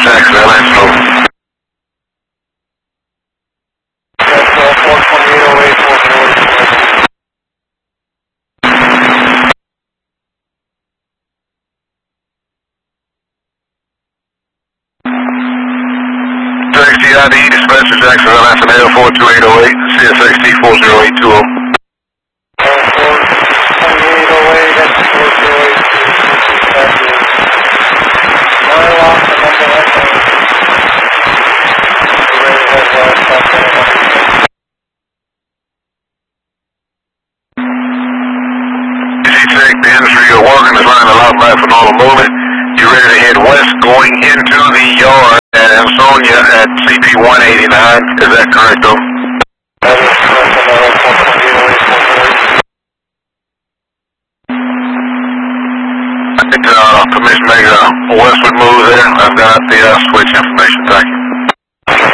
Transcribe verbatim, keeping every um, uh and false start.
six, airline slow. four twenty-eight oh eight, four twenty-eight. Taxi I D, dispatcher Jackson, airline Finale four two eight oh eight, C S X T four zero eight two zero. four twenty-eight oh eight, that's four zero eight two zero. Marlock, the number one thing. Check the industry you're working is running a lot back for normal movement. You're ready to head west going into the yard at Ansonia at C P one eighty-nine. Is that correct, though? That is correct, another four twenty-eight oh eight, four zero eight. I think uh, permission to make a westward move there. I've got the uh, switch information. Thank you.